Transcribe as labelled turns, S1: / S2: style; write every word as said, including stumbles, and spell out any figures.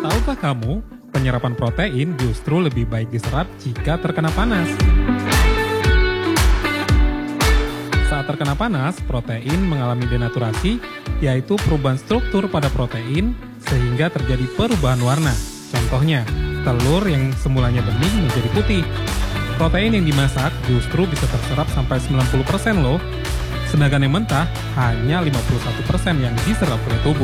S1: Tahukah kamu, penyerapan protein justru lebih baik diserap jika terkena panas? Saat terkena panas, protein mengalami denaturasi, yaitu perubahan struktur pada protein sehingga terjadi perubahan warna. Contohnya, telur yang semulanya bening menjadi putih. Protein yang dimasak justru bisa terserap sampai sembilan puluh persen loh, sedangkan yang mentah hanya lima puluh satu persen yang diserap oleh tubuh.